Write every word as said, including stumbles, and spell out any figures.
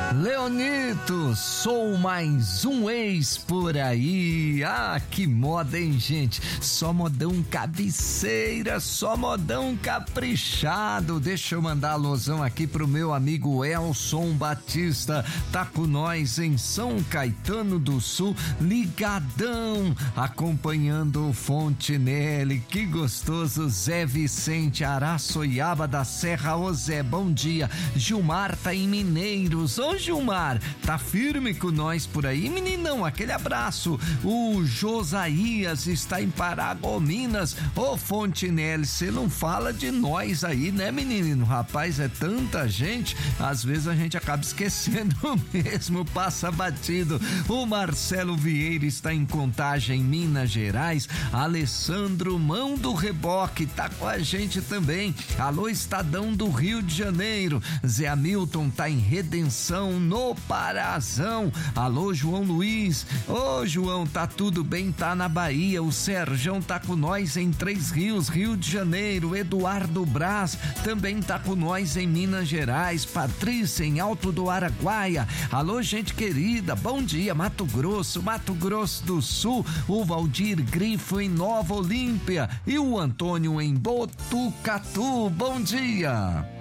Leonito, sou mais um ex por aí. Ah, que moda, hein, gente? Só modão cabeceira, só modão caprichado. Deixa eu mandar alusão aqui pro meu amigo Elson Batista. Tá com nós em São Caetano do Sul, ligadão, acompanhando o Fontenelle. Que gostoso. Zé Vicente, Araçoiaba da Serra. Ô Zé, bom dia. Gilmar tá em Mineiros. Ô Gilmar, tá firme com nós por aí, meninão, aquele abraço. O Josias está em Paragominas. Ô Fontenelle, você não fala de nós aí, né, menino? Rapaz, é tanta gente, às vezes a gente acaba esquecendo mesmo, passa batido. O Marcelo Vieira está em Contagem, Minas Gerais. Alessandro Mão do Reboque tá com a gente também. Alô, Estadão do Rio de Janeiro. Zé Hamilton tá em Redenção, no Parazão. Alô, João Luiz. Ô, João, tá tudo bem? Tá na Bahia. O Serjão tá com nós em Três Rios, Rio de Janeiro. Eduardo Braz também tá com nós em Minas Gerais. Patrícia em Alto do Araguaia. Alô, gente querida, bom dia. Mato Grosso, Mato Grosso do Sul. O Valdir Grifo em Nova Olímpia e o Antônio em Botucatu. Bom dia.